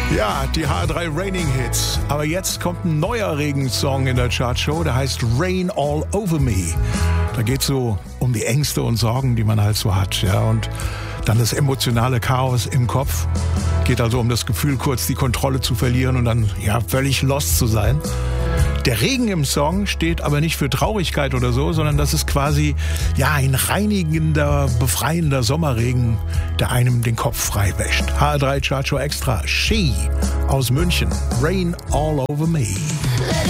Ja, die HR3 Raining Hits. Aber jetzt kommt ein neuer Regensong in der Chartshow, der heißt Rain All Over Me. Da geht es so um die Ängste und Sorgen, die man halt so hat. Ja, und dann das emotionale Chaos im Kopf. Geht also um das Gefühl, kurz die Kontrolle zu verlieren und dann ja völlig lost zu sein. Der Regen im Song steht aber nicht für Traurigkeit oder so, sondern das ist quasi ja ein reinigender, befreiender Sommerregen, der einem den Kopf frei wäscht. HR3 Chartshow Extra, She aus München, Rain All Over Me.